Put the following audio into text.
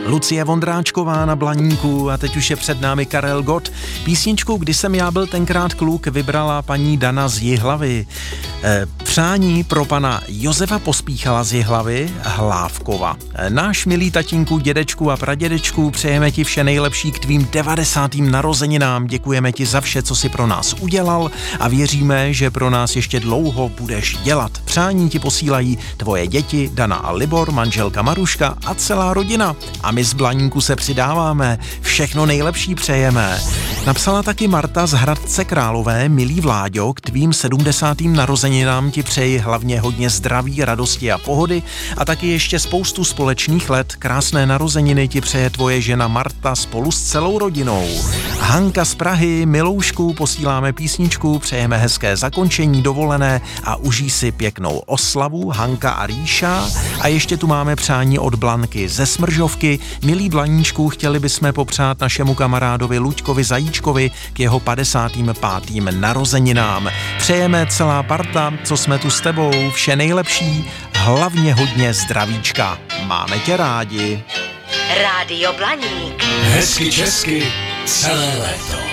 Lucie Vondráčková na Blaníku a teď už je před námi Karel Gott. Písničku Kdy jsem já byl tenkrát kluk vybrala paní Dana z Jihlavy. Přání pro pana Josefa Pospíchala z Jihlavy Hlávkova. Náš milý tatínku, dědečku a pradědečku, přejeme ti vše nejlepší k tvým 90. narozeninám. Děkujeme ti za vše, co jsi pro nás udělal a věříme, že pro nás ještě dlouho budeš dělat. Přání ti posílají tvoje děti Dana a Libor, manželka Maruška a celá rodina. A my z Blaníku se přidáváme. Všechno nejlepší přejeme. Napsala taky Marta z Hradce Králové. Milý Vláďo, k tvým 70. narozeninám ti přeji hlavně hodně zdraví, radosti a pohody a taky ještě spoustu společných let. Krásné narozeniny ti přeje tvoje žena Marta spolu s celou rodinou. Hanka z Prahy, miloušku, posíláme písničku, přejeme hezké zakončení dovolené a užij si pěknou oslavu. Hanka a Ríša. A ještě tu máme přání od Blanky ze Smržovky. Milý Blaníčku, chtěli bychom popřát našemu kamarádovi Luďkovi Zajíčkovi k jeho 55. narozeninám. Přejeme celá parta, co jsme tu s tebou, vše nejlepší, hlavně hodně zdravíčka. Máme tě rádi. Rádio Blaník. Hezky česky celé léto.